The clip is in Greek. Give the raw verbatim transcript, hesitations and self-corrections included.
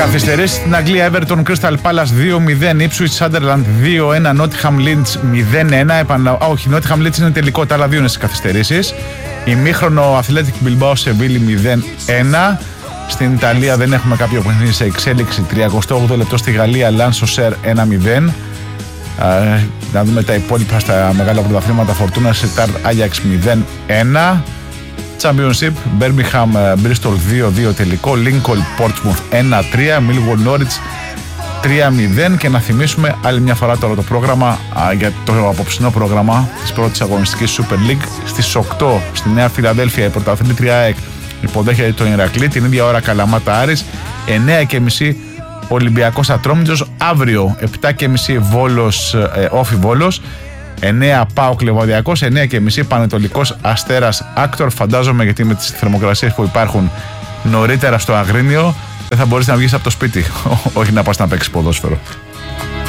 Καθυστερήσεις στην Αγγλία. Everton Crystal Palace δύο μηδέν, Ipswich Sunderland δύο ένα, Nottingham Leeds μηδέν ένα. Επανα... Α, όχι, Nottingham Leeds είναι τελικό, τα άλλα δύο είναι στις καθυστερήσεις. Ημίχρονο Athletic Bilbao Seville μηδέν ένα. Στην Ιταλία δεν έχουμε κάποιο παιχνίδι σε εξέλιξη. τριακοστό όγδοο λεπτό στη Γαλλία, Lens Auxerre ένα μηδέν. Uh, να δούμε τα υπόλοιπα στα μεγάλα πρωταθλήματα. Φορτούνα Σιτάρ Άγιαξ μηδέν ένα. Championship Birmingham Bristol δύο δύο τελικό. Lincoln Portsmouth ένα τρία. Millwall Norwich τρία μηδέν. Και να θυμίσουμε άλλη μια φορά τώρα το πρόγραμμα uh, για το απόψινό πρόγραμμα της πρώτης αγωνιστικής Super League. Στις οκτώ στη Νέα Φιλαδέλφια η πρωταθλήτρια ΑΕΚ υποδέχεται τον Ηρακλή. Την ίδια ώρα Καλαμάτα Άρης. εννιά και μισή Ολυμπιακός Ατρόμητος. Αύριο επτά και μισή Βόλος, ε, Όφι Βόλος. εννιά ΠΑΟΚ Λεβαδιακός. εννιά και μισή Πανετολικός Αστέρας Άκτορ. Φαντάζομαι, γιατί με τις θερμοκρασίες που υπάρχουν νωρίτερα στο Αγρίνιο δεν θα μπορείς να βγεις από το σπίτι όχι να πας να παίξεις ποδόσφαιρο.